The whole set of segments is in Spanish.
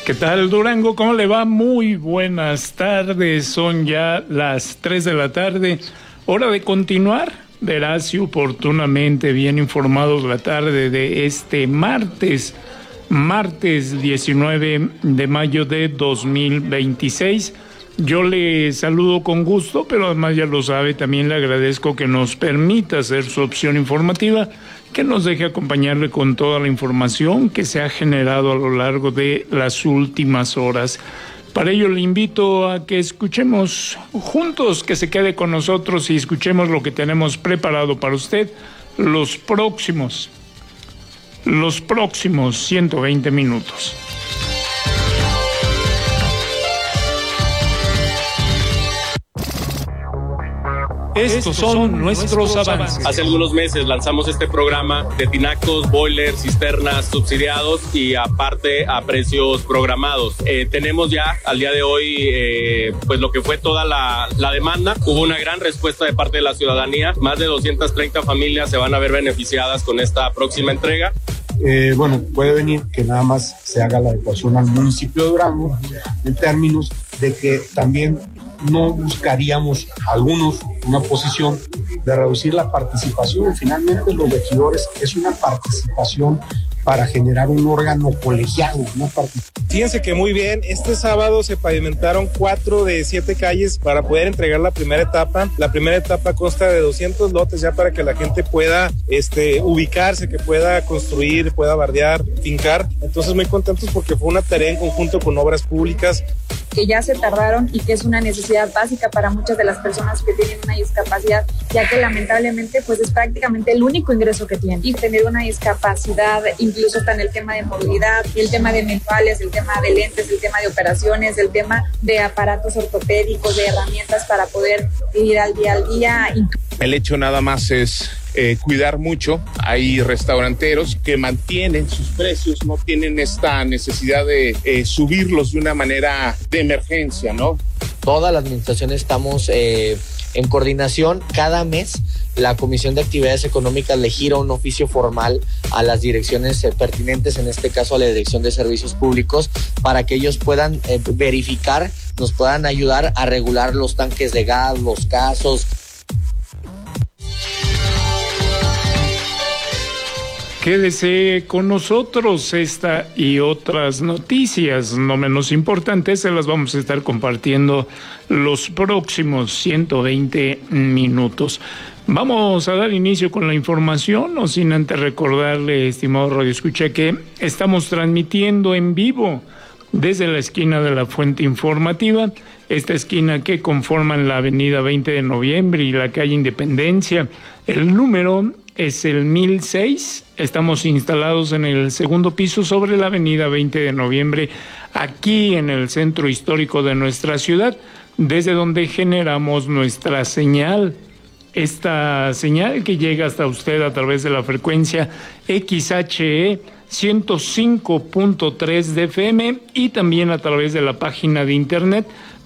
¿Qué tal, Durango? ¿Cómo le va? Muy buenas tardes. Son ya las 3 de la tarde. Hora de continuar. Verás y oportunamente bien informados la tarde de este martes 19 de mayo de 2026. Yo le saludo con gusto, pero además ya lo sabe, también le agradezco que nos permita ser su opción informativa, que nos deje acompañarle con toda la información que se ha generado a lo largo de las últimas horas. Para ello le invito a que escuchemos juntos, que se quede con nosotros y escuchemos lo que tenemos preparado para usted los próximos 120 minutos. Estos son nuestros avances. Hace algunos meses lanzamos este programa de tinacos, boilers, cisternas subsidiados y aparte a precios programados. Tenemos ya al día de hoy pues lo que fue toda la demanda. Hubo una gran respuesta de parte de la ciudadanía. Más de 230 familias se van a ver beneficiadas con esta próxima entrega. Puede venir que nada más se haga la adecuación al municipio de Durango en términos de que también no buscaríamos algunos una posición de reducir la participación. Finalmente los regidores es una participación para generar un órgano colegiado, ¿no? Fíjense que muy bien, este sábado se pavimentaron 4 de 7 calles para poder entregar la primera etapa. La primera etapa consta de 200 lotes ya para que la gente pueda ubicarse, que pueda construir, pueda bardear, fincar. Entonces muy contentos porque fue una tarea en conjunto con Obras Públicas. Que ya se tardaron y que es una necesidad básica para muchas de las personas que tienen una discapacidad, ya que lamentablemente pues es prácticamente el único ingreso que tienen. Y tener una discapacidad, incluso está en el tema de movilidad, el tema de mensuales, el tema de lentes, el tema de operaciones, el tema de aparatos ortopédicos, de herramientas para poder ir al día. El hecho nada más es cuidar mucho. Hay restauranteros que mantienen sus precios, no tienen esta necesidad de subirlos de una manera de emergencia, ¿no? Toda la administración estamos en coordinación. Cada mes la Comisión de Actividades Económicas le gira un oficio formal a las direcciones pertinentes, en este caso a la Dirección de Servicios Públicos, para que ellos puedan verificar, nos puedan ayudar a regular los tanques de gas, los casos. Quédese con nosotros. Esta y otras noticias no menos importantes se las vamos a estar compartiendo los próximos 120 minutos. Vamos a dar inicio con la información, no sin antes recordarle, estimado radioescucha, que estamos transmitiendo en vivo desde la esquina de la Fuente Informativa, esta esquina que conforman la avenida 20 de noviembre y la calle Independencia. El número es el 1006, estamos instalados en el segundo piso sobre la avenida 20 de noviembre, aquí en el centro histórico de nuestra ciudad, desde donde generamos nuestra señal. Esta señal que llega hasta usted a través de la frecuencia XHE 105.3 de FM y también a través de la página de internet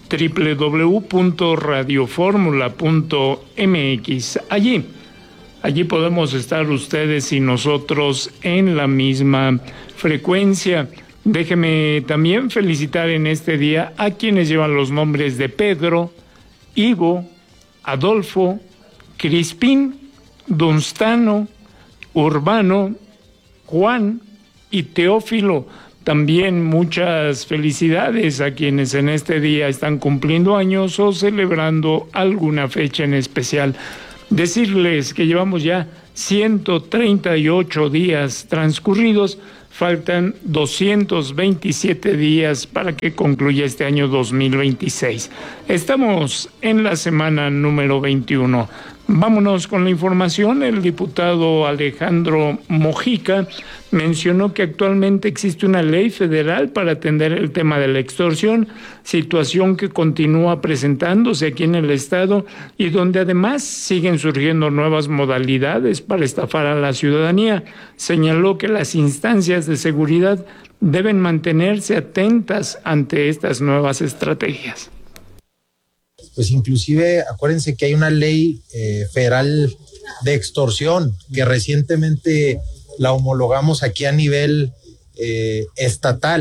www.radioformula.mx. Allí podemos estar ustedes y nosotros en la misma frecuencia. Déjeme también felicitar en este día a quienes llevan los nombres de Pedro, Ivo, Adolfo, Crispín, Dunstano, Urbano, Juan y Teófilo. También muchas felicidades a quienes en este día están cumpliendo años o celebrando alguna fecha en especial. Decirles que llevamos ya 138 días transcurridos, faltan 227 días para que concluya este año 2026. Estamos en la semana número 21. Vámonos con la información. El diputado Alejandro Mojica mencionó que actualmente existe una ley federal para atender el tema de la extorsión, situación que continúa presentándose aquí en el estado y donde además siguen surgiendo nuevas modalidades para estafar a la ciudadanía. Señaló que las instancias de seguridad deben mantenerse atentas ante estas nuevas estrategias. Pues inclusive acuérdense que hay una ley federal de extorsión que recientemente la homologamos aquí a nivel estatal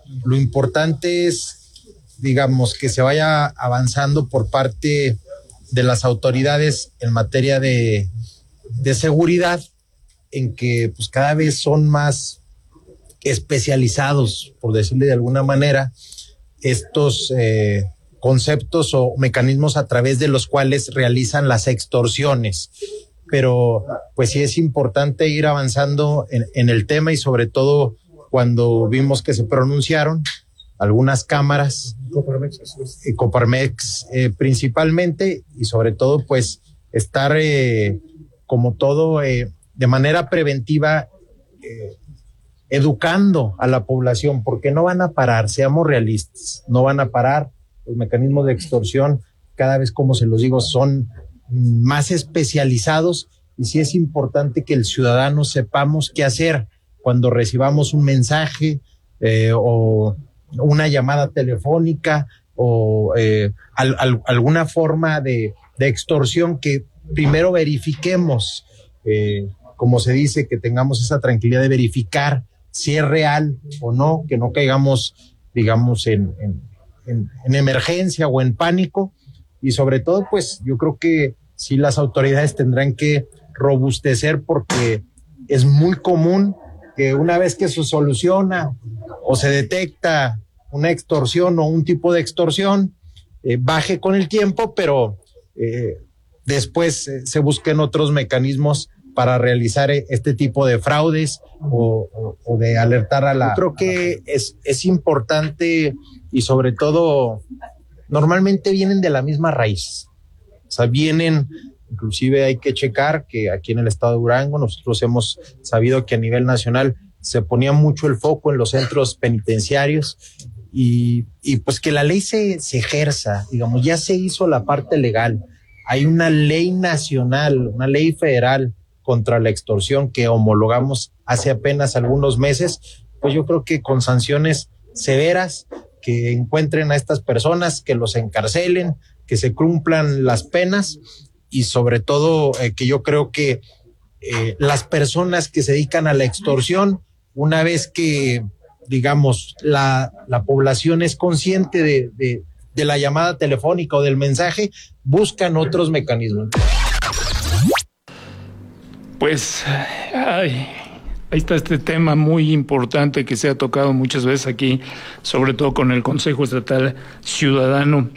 lo importante es, digamos, que se vaya avanzando por parte de las autoridades en materia de seguridad, en que pues cada vez son más especializados, por decirle de alguna manera, estos conceptos o mecanismos a través de los cuales realizan las extorsiones. Pero pues sí es importante ir avanzando en el tema, y sobre todo cuando vimos que se pronunciaron algunas cámaras, Coparmex principalmente, y sobre todo pues estar como todo de manera preventiva educando a la población, porque no van a parar, seamos realistas, no van a parar. Los mecanismos de extorsión cada vez, como se los digo, son más especializados, y sí es importante que el ciudadano sepamos qué hacer cuando recibamos un mensaje o una llamada telefónica o alguna forma de extorsión, que primero verifiquemos, como se dice, que tengamos esa tranquilidad de verificar si es real o no, que no caigamos, digamos, en emergencia o en pánico. Y sobre todo, pues yo creo que sí las autoridades tendrán que robustecer, porque es muy común que una vez que se soluciona o se detecta una extorsión o un tipo de extorsión, baje con el tiempo, pero después se busquen otros mecanismos para realizar este tipo de fraudes o de alertar a la... Creo que es importante, y sobre todo normalmente vienen de la misma raíz. O sea, inclusive hay que checar que aquí en el estado de Durango nosotros hemos sabido que a nivel nacional se ponía mucho el foco en los centros penitenciarios, y pues que la ley se ejerza, digamos, ya se hizo la parte legal. Hay una ley nacional, una ley federal contra la extorsión que homologamos hace apenas algunos meses. Pues yo creo que con sanciones severas, que encuentren a estas personas, que los encarcelen, que se cumplan las penas, y sobre todo que yo creo que las personas que se dedican a la extorsión, una vez que, digamos, la población es consciente de la llamada telefónica o del mensaje, buscan otros mecanismos. Pues ahí está este tema muy importante que se ha tocado muchas veces aquí, sobre todo con el Consejo Estatal Ciudadano.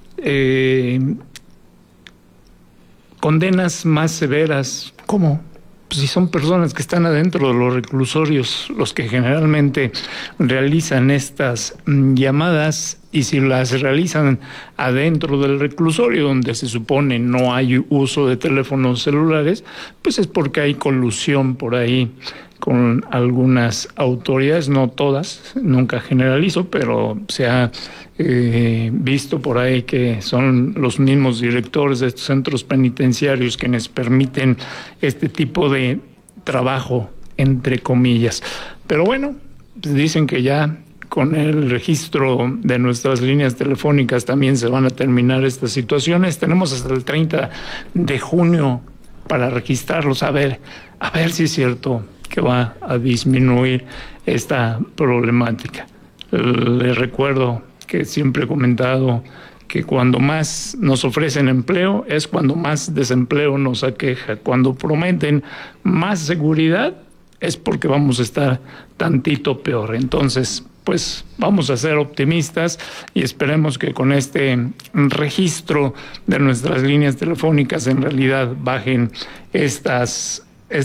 Condenas más severas, ¿cómo? Pues si son personas que están adentro de los reclusorios los que generalmente realizan estas llamadas, y si las realizan adentro del reclusorio donde se supone no hay uso de teléfonos celulares, pues es porque hay colusión por ahí con algunas autoridades, no todas, nunca generalizo, pero se ha visto por ahí que son los mismos directores de estos centros penitenciarios quienes permiten este tipo de trabajo, entre comillas. Pero bueno, pues dicen que ya con el registro de nuestras líneas telefónicas también se van a terminar estas situaciones. Tenemos hasta el 30 de junio para registrarlos, a ver si es cierto que va a disminuir esta problemática. Les recuerdo que siempre he comentado que cuando más nos ofrecen empleo es cuando más desempleo nos aqueja. Cuando prometen más seguridad es porque vamos a estar tantito peor. Entonces, pues vamos a ser optimistas y esperemos que con este registro de nuestras líneas telefónicas en realidad bajen estas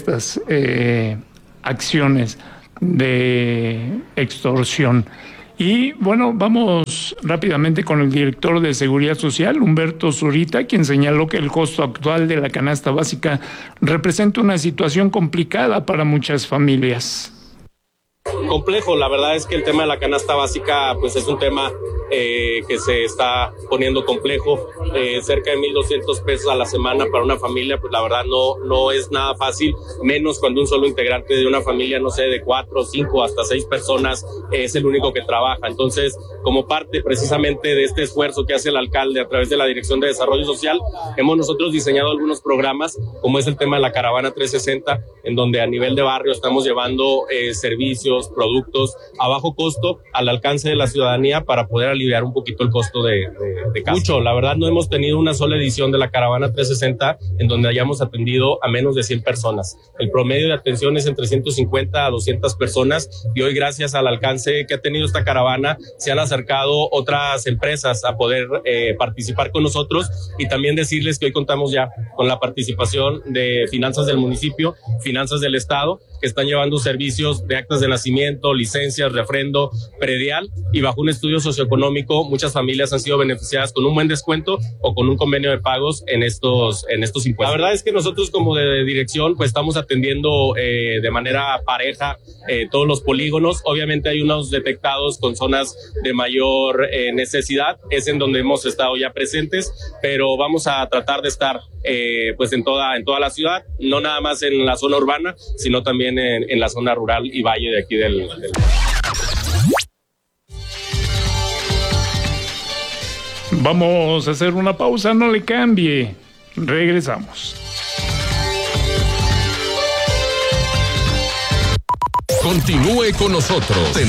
acciones de extorsión. Y bueno, vamos rápidamente con el director de Seguridad Social, Humberto Zurita, quien señaló que el costo actual de la canasta básica representa una situación complicada para muchas familias. Complejo, la verdad es que el tema de la canasta básica pues es un tema que se está poniendo complejo, cerca de 1,200 pesos a la semana para una familia, pues la verdad no es nada fácil, menos cuando un solo integrante de una familia, no sé, de 4, 5, hasta 6 personas es el único que trabaja. Entonces, como parte precisamente de este esfuerzo que hace el alcalde a través de la Dirección de Desarrollo Social, hemos nosotros diseñado algunos programas, como es el tema de la Caravana 360, en donde a nivel de barrio estamos llevando servicios, servicios, productos a bajo costo al alcance de la ciudadanía para poder aliviar un poquito el costo de mucho. La verdad, no hemos tenido una sola edición de la Caravana 360 en donde hayamos atendido a menos de 100 personas. El promedio de atención es entre 150 a 200 personas y hoy, gracias al alcance que ha tenido esta caravana, se han acercado otras empresas a poder participar con nosotros, y también decirles que hoy contamos ya con la participación de finanzas del municipio, finanzas del estado, que están llevando servicios de actas de nacimiento, licencias, refrendo, predial, y bajo un estudio socioeconómico muchas familias han sido beneficiadas con un buen descuento o con un convenio de pagos en estos impuestos. La verdad es que nosotros como de dirección pues estamos atendiendo de manera pareja todos los polígonos. Obviamente hay unos detectados con zonas de mayor necesidad, es en donde hemos estado ya presentes, pero vamos a tratar de estar pues en toda la ciudad, no nada más en la zona urbana, sino también en la zona rural y valle de aquí del... Vamos a hacer una pausa, no le cambie. Regresamos. Continúe con nosotros.